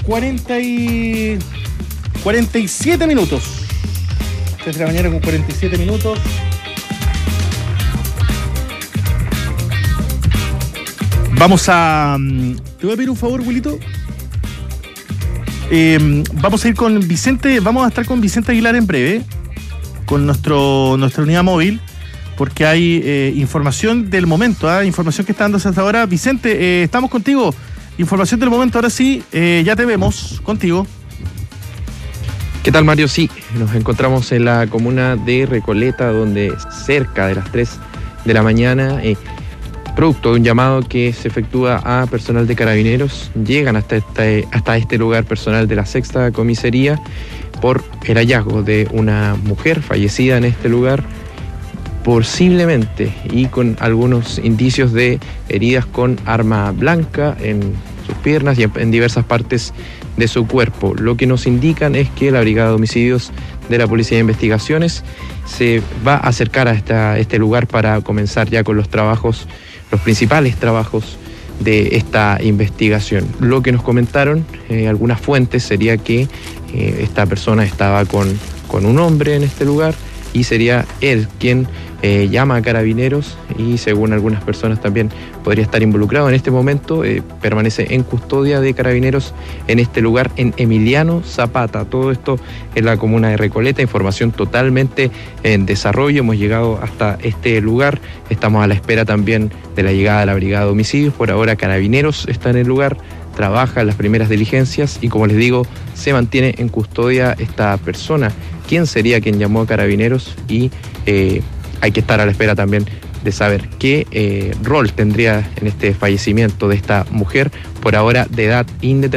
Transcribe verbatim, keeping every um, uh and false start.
cuarenta y... cuarenta y siete minutos. tres de la mañana con cuarenta y siete minutos. Vamos a... Te voy a pedir un favor, Wilito. Eh, vamos a ir con Vicente, vamos a estar con Vicente Aguilar en breve, con nuestro nuestra unidad móvil, porque hay eh, información del momento, ¿eh? información que está dándose hasta ahora. Vicente, eh, estamos contigo. Información del momento, ahora sí, eh, ya te vemos contigo. ¿Qué tal, Mario? Sí, nos encontramos en la comuna de Recoleta, donde cerca de las tres de la mañana, eh, producto de un llamado que se efectúa a personal de Carabineros, llegan hasta este, hasta este lugar personal de la sexta comisaría por el hallazgo de una mujer fallecida en este lugar, posiblemente y con algunos indicios de heridas con arma blanca en sus piernas y en, en diversas partes de su cuerpo. Lo que nos indican es que la Brigada de Homicidios de la Policía de Investigaciones se va a acercar a esta, este lugar para comenzar ya con los trabajos, los principales trabajos de esta investigación. Lo que nos comentaron eh, algunas fuentes sería que eh, esta persona estaba con, con un hombre en este lugar y sería él quien eh, llama a Carabineros y, según algunas personas, también podría estar involucrado. En este momento eh, permanece en custodia de Carabineros en este lugar, en Emiliano Zapata. Todo esto en la comuna de Recoleta, información totalmente en desarrollo. Hemos llegado hasta este lugar, estamos a la espera también de la llegada de la Brigada de Homicidios. Por ahora Carabineros está en el lugar, trabaja en las primeras diligencias y, como les digo, se mantiene en custodia esta persona. ¿Quién sería quien llamó a Carabineros? Y eh, hay que estar a la espera también de saber qué eh, rol tendría en este fallecimiento de esta mujer, por ahora de edad indeterminada.